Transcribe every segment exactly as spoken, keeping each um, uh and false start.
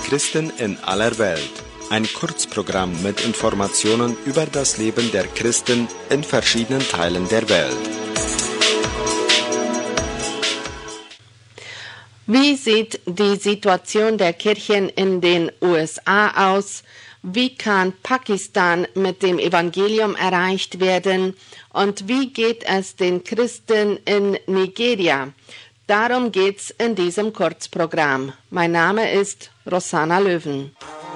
Christen in aller Welt. Ein Kurzprogramm mit Informationen über das Leben der Christen in verschiedenen Teilen der Welt. Wie sieht die Situation der Kirchen in den U S A aus? Wie kann Pakistan mit dem Evangelium erreicht werden? Und wie geht es den Christen in Nigeria? Darum geht's in diesem Kurzprogramm. Mein Name ist Rosanna Löwen.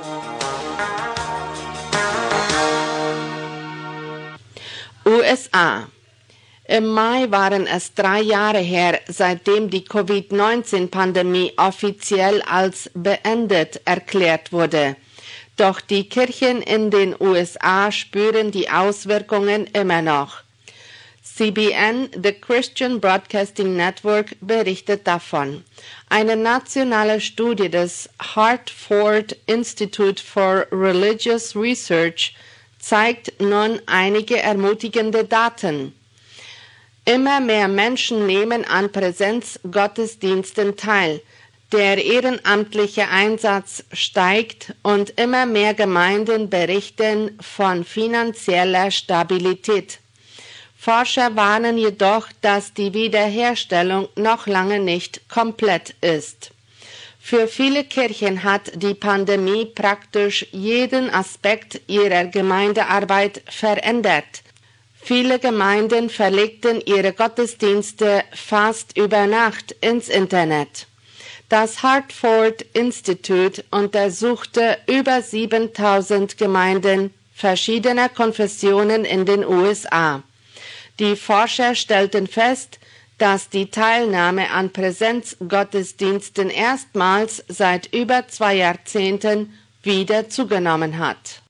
U S A. Im Mai waren es drei Jahre her, seitdem die Covid neunzehn Pandemie offiziell als beendet erklärt wurde. Doch die Kirchen in den U S A spüren die Auswirkungen immer noch. C B N, The Christian Broadcasting Network, berichtet davon. Eine nationale Studie des Hartford Institute for Religious Research zeigt nun einige ermutigende Daten. Immer mehr Menschen nehmen an Präsenzgottesdiensten teil. Der ehrenamtliche Einsatz steigt und immer mehr Gemeinden berichten von finanzieller Stabilität. Forscher warnen jedoch, dass die Wiederherstellung noch lange nicht komplett ist. Für viele Kirchen hat die Pandemie praktisch jeden Aspekt ihrer Gemeindearbeit verändert. Viele Gemeinden verlegten ihre Gottesdienste fast über Nacht ins Internet. Das Hartford Institute untersuchte über siebentausend Gemeinden verschiedener Konfessionen in den U S A. Die Forscher stellten fest, dass die Teilnahme an Präsenzgottesdiensten erstmals seit über zwei Jahrzehnten wieder zugenommen hat.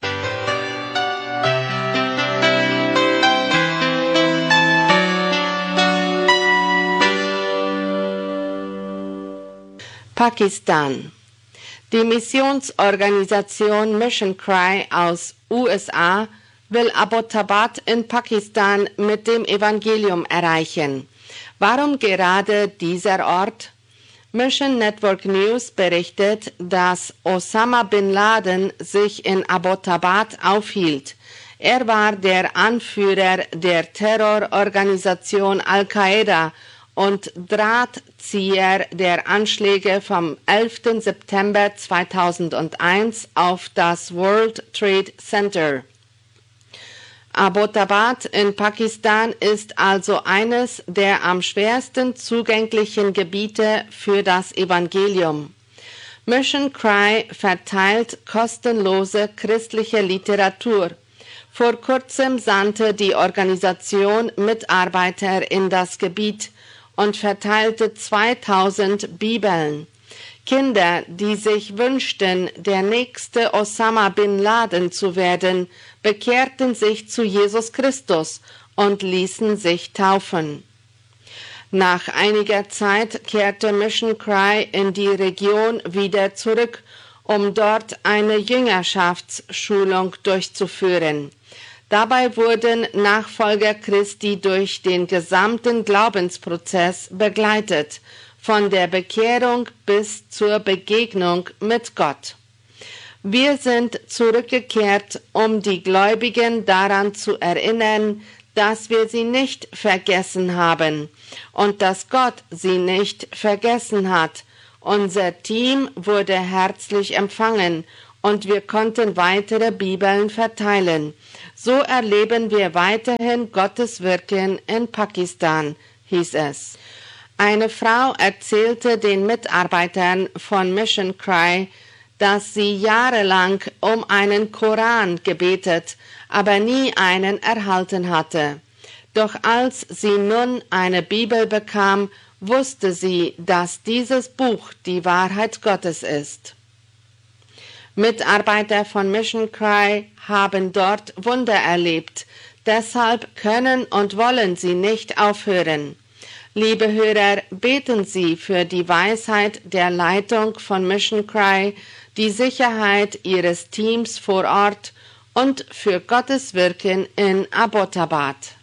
Pakistan. Die Missionsorganisation Mission Cry aus U S A will Abbottabad in Pakistan mit dem Evangelium erreichen. Warum gerade dieser Ort? Mission Network News berichtet, dass Osama bin Laden sich in Abbottabad aufhielt. Er war der Anführer der Terrororganisation Al-Qaida und Drahtzieher der Anschläge vom elften September zweitausendeins auf das World Trade Center. Abbottabad in Pakistan ist also eines der am schwersten zugänglichen Gebiete für das Evangelium. Mission Cry verteilt kostenlose christliche Literatur. Vor kurzem sandte die Organisation Mitarbeiter in das Gebiet und verteilte zweitausend Bibeln. Kinder, die sich wünschten, der nächste Osama bin Laden zu werden, bekehrten sich zu Jesus Christus und ließen sich taufen. Nach einiger Zeit kehrte Mission Cry in die Region wieder zurück, um dort eine Jüngerschaftsschulung durchzuführen. Dabei wurden Nachfolger Christi durch den gesamten Glaubensprozess begleitet, von der Bekehrung bis zur Begegnung mit Gott. Wir sind zurückgekehrt, um die Gläubigen daran zu erinnern, dass wir sie nicht vergessen haben und dass Gott sie nicht vergessen hat. Unser Team wurde herzlich empfangen und wir konnten weitere Bibeln verteilen. So erleben wir weiterhin Gottes Wirken in Pakistan, hieß es. Eine Frau erzählte den Mitarbeitern von Mission Cry, dass sie jahrelang um einen Koran gebetet, aber nie einen erhalten hatte. Doch als sie nun eine Bibel bekam, wusste sie, dass dieses Buch die Wahrheit Gottes ist. Mitarbeiter von Mission Cry haben dort Wunder erlebt, deshalb können und wollen sie nicht aufhören. Liebe Hörer, beten Sie für die Weisheit der Leitung von Mission Cry, die Sicherheit Ihres Teams vor Ort und für Gottes Wirken in Abbottabad.